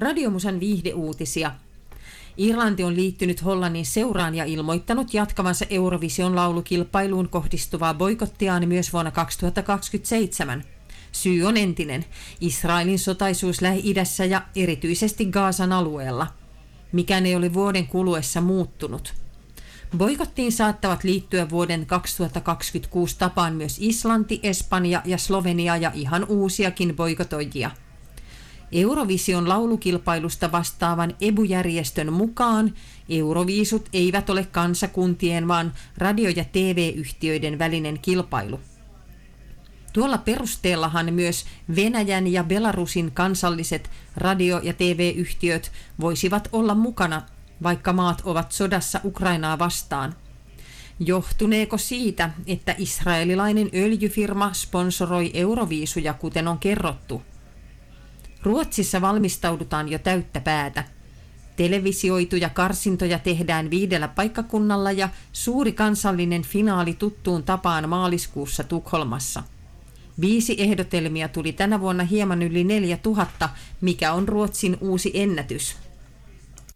Radiomusan viihdeuutisia. Irlanti on liittynyt Hollannin seuraan ja ilmoittanut jatkavansa Eurovision laulukilpailuun kohdistuvaa boikottiaan myös vuonna 2027. Syy on entinen: Israelin sotaisuus Lähi-idässä ja erityisesti Gazan alueella. Mikään ei ole vuoden kuluessa muuttunut. Boikottiin saattavat liittyä vuoden 2026 tapaan myös Islanti, Espanja ja Slovenia ja ihan uusiakin boikotoijia. Eurovision laulukilpailusta vastaavan EBU-järjestön mukaan Euroviisut eivät ole kansakuntien, vaan radio- ja TV-yhtiöiden välinen kilpailu. Tuolla perusteellahan myös Venäjän ja Belarusin kansalliset radio- ja TV-yhtiöt voisivat olla mukana, vaikka maat ovat sodassa Ukrainaa vastaan. Johtuneeko siitä, että israelilainen öljyfirma sponsoroi Euroviisuja, kuten on kerrottu? Ruotsissa valmistaudutaan jo täyttä päätä. Televisioituja karsintoja tehdään 5 paikkakunnalla ja suuri kansallinen finaali tuttuun tapaan maaliskuussa Tukholmassa. 5 ehdotelmia tuli tänä vuonna hieman yli 4000, mikä on Ruotsin uusi ennätys.